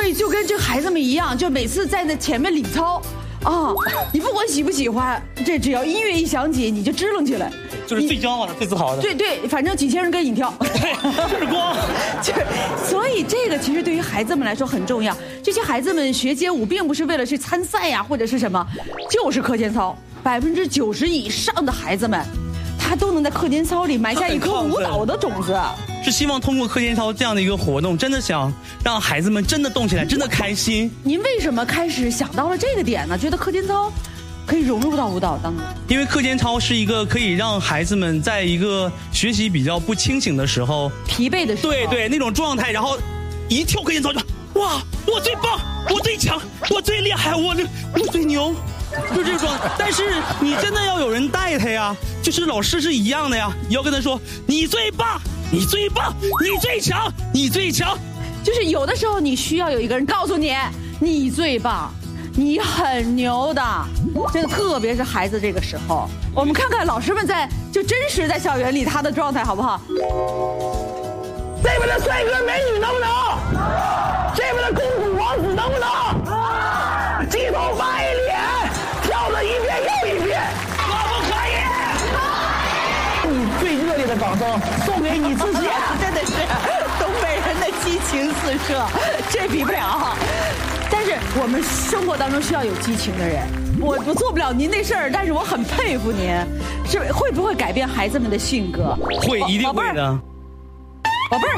以就跟这孩子们一样，就每次在那前面领操啊，你不管喜不喜欢，这只要音乐一响起，你就支棱起来， 就是最骄傲的、最自豪的。 对，反正几千人跟你跳， 就是光， 所以这个其实对于孩子们来说很重要。这些孩子们学街舞，并不是为了去参赛呀，或者是什么，就是课间操。90%以上的孩子们，他都能在课间操里埋下一颗舞蹈的种子。 是希望通过课间操这样的一个活动，真的想让孩子们真的动起来，真的开心。 您为什么开始想到了这个点呢？觉得课间操可以融入到舞蹈当中？ 因为课间操是一个可以让孩子们在一个学习比较不清醒的时候、 疲惫的时候， 对那种状态，然后一跳课间操就哇，我最棒，我最强，我最厉害，我最牛。就这种，但是你真的要有人带他呀，就是老师是一样的呀，你要跟他说你最棒，你最棒，你最强，你最强。 就是有的时候你需要有一个人告诉你，你最棒，你很牛的，真的，特别是孩子这个时候，我们看看老师们就真实在校园里他的状态好不好？ 这边的帅哥美女能不能？这边的公主王子能不能？鸡头白脸，跳了一遍又一遍，可不可以？你最热烈的掌声送给你自己， 真的是东北人的激情四射，这比不了。但是我们生活当中需要有激情的人，我做不了您那事儿，但是我很佩服您，会不会改变孩子们的性格？ 会，一定会的。 宝贝儿，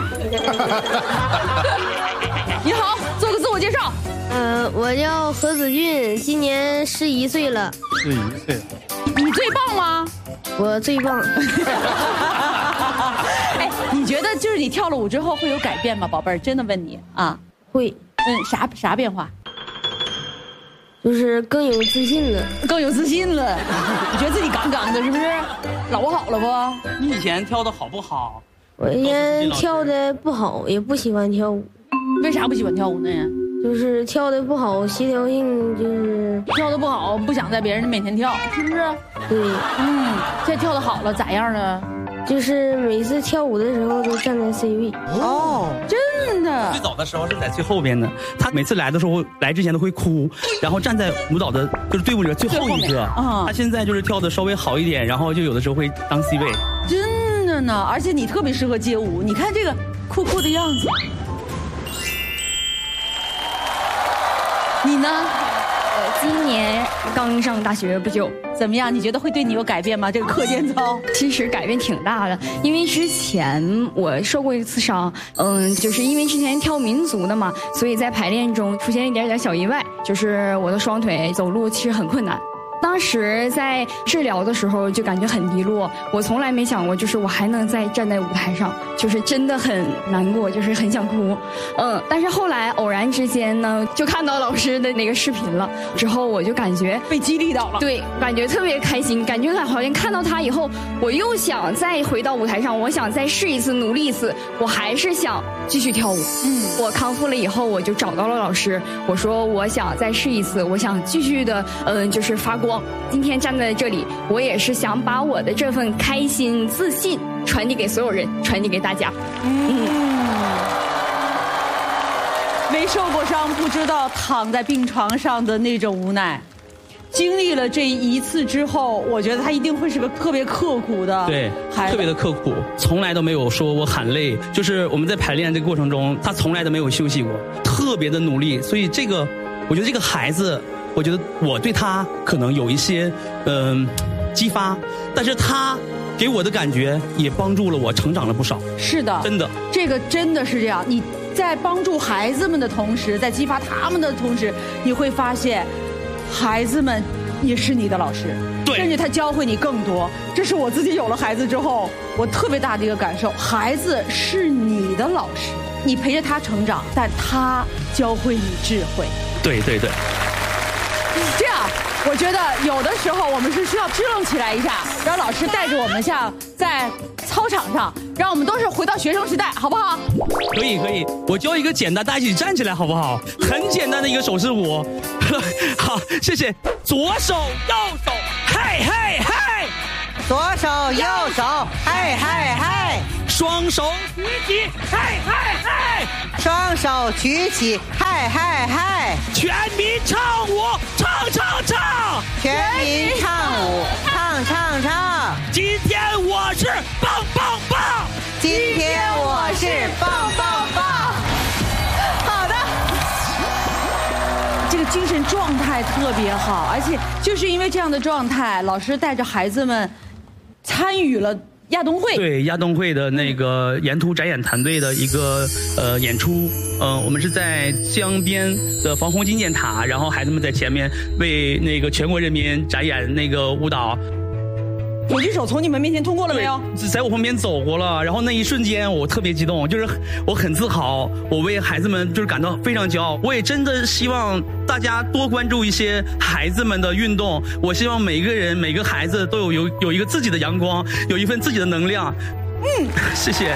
你好，做个自我介绍。 我叫何子俊，今年11岁了。 11岁了。 你最棒吗？ 我最棒。 哎，你觉得就是你跳了舞之后会有改变吗，宝贝儿？真的问你啊。 会。 啥变化？ 就是更有自信了。 更有自信了。你觉得自己杠杠的，是不是？老好了不？ 你以前跳的好不好？ 我以前跳的不好，也不喜欢跳舞。 为啥不喜欢跳舞呢？ 就是跳的不好，协调性就是跳的不好，不想在别人面前跳，是不是？ 对。 现在跳的好了，咋样呢？ 就是每次跳舞的时候都站在 C 位。 哦，真的。 最早的时候是在最后边的，他每次来的时候，来之前都会哭，然后站在舞蹈的就是队伍里最后一个。他现在就是跳的稍微好一点，然后就有的时候会当 C 位。 真的呢，而且你特别适合街舞，你看这个酷酷的样子。你呢？ 今年刚上大学不久， 怎么样？你觉得会对你有改变吗？这个课间操其实改变挺大的，因为之前我受过一次伤，就是因为之前跳民族的嘛，所以在排练中出现一点小意外，就是我的双腿走路其实很困难。当时在治疗的时候就感觉很低落，我从来没想过就是我还能再站在舞台上，就是真的很难过，就是很想哭。但是后来偶然之间呢，就看到老师的那个视频了，之后我就感觉被激励到了， 对，感觉特别开心，感觉好像看到他以后，我又想再回到舞台上，我想再试一次，努力一次，我还是想继续跳舞。我康复了以后，我就找到了老师，我说我想再试一次，我想继续的，就是发光。今天站在这里，我也是想把我的这份开心、自信传递给所有人，传递给大家。 没受过伤，不知道躺在病床上的那种无奈。经历了这一次之后，我觉得他一定会是个特别刻苦的， 对，特别的刻苦，从来都没有说我喊累。就是我们在排练这个过程中，他从来都没有休息过，特别的努力。所以这个，我觉得这个孩子，我觉得我对他可能有一些激发，但是他给我的感觉也帮助了我成长了不少。 是的， 真的， 这个真的是这样。你在帮助孩子们的同时，在激发他们的同时，你会发现，孩子们也是你的老师， 对， 甚至他教会你更多。这是我自己有了孩子之后，我特别大的一个感受：孩子是你的老师，你陪着他成长，但他教会你智慧。 对对对。 这样，我觉得有的时候我们是需要支棱起来一下，让老师带着我们像在操场上，让我们都是回到学生时代，好不好？ 可以可以，我教一个简单，大家一起站起来好不好？很简单的一个手势舞。好，谢谢。左手右手，嘿嘿嘿； 左手右手，嘿嘿嘿； 双手举起，嗨嗨嗨！ 双手举起，嗨嗨嗨！ 全民唱舞，唱唱唱！ 全民唱舞，唱唱唱！ 今天我是棒棒棒！ 今天我是棒棒棒！ 好的，这个精神状态特别好，而且就是因为这样的状态，老师带着孩子们参与了亚冬会。 对，亚冬会的那个沿途展演团队的一个演出，我们是在江边的防洪金箭塔，然后孩子们在前面为那个全国人民展演那个舞蹈。 火炬手从你们面前通过了没有？ 在我旁边走过了，然后那一瞬间我特别激动，就是我很自豪，我为孩子们就是感到非常骄傲。我也真的希望大家多关注一些孩子们的运动，我希望每个人每个孩子都有一个自己的阳光，有一份自己的能量。谢谢。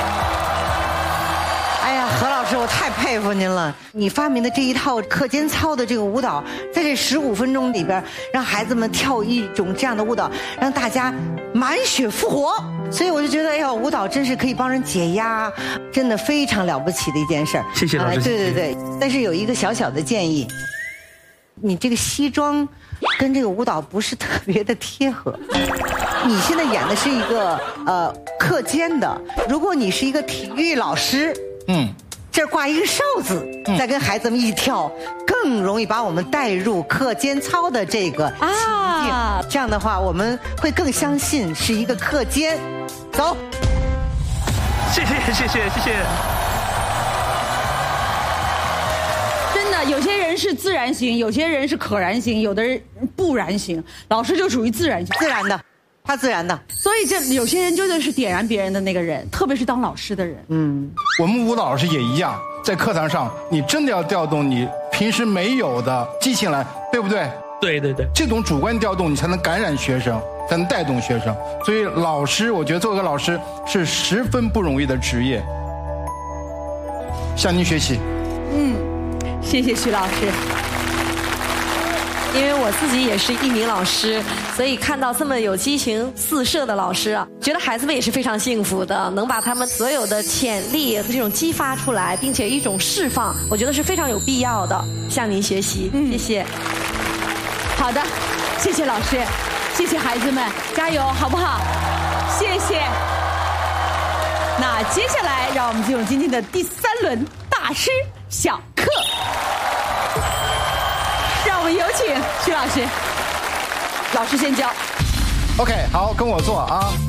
哎呀，何老师，我太佩服您了！你发明的这一套课间操的这个舞蹈，在这15分钟里边，让孩子们跳一种这样的舞蹈，让大家满血复活。所以我就觉得，哎呀，舞蹈真是可以帮人解压，真的非常了不起的一件事儿。 谢谢老师。 对对对，但是有一个小小的建议，你这个西装跟这个舞蹈不是特别的贴合。你现在演的是一个课间的，如果你是一个体育老师。这儿挂一个哨子，再跟孩子们一跳，更容易把我们带入课间操的这个情境。这样的话，我们会更相信是一个课间。走， 谢谢。 真的，有些人是自然型，有些人是可燃型，有的人不燃型。老师就属于自然型， 自然的。他自然的， 所以这有些人真的是点燃别人的那个人，特别是当老师的人。 我们舞蹈老师也一样，在课堂上，你真的要调动你平时没有的激情来，对不对？ 对。 这种主观调动，你才能感染学生，才能带动学生。所以老师，我觉得做个老师是十分不容易的职业。向您学习。 谢谢徐老师。 因为我自己也是一名老师，所以看到这么有激情四射的老师啊，觉得孩子们也是非常幸福的，能把他们所有的潜力和这种激发出来，并且一种释放，我觉得是非常有必要的。向您学习，谢谢。 好的，谢谢老师，谢谢孩子们，加油，好不好？谢谢。那接下来让我们进入今天的第3轮大师小课。让我们有请徐老师，老师先教。 OK， 好，跟我做啊。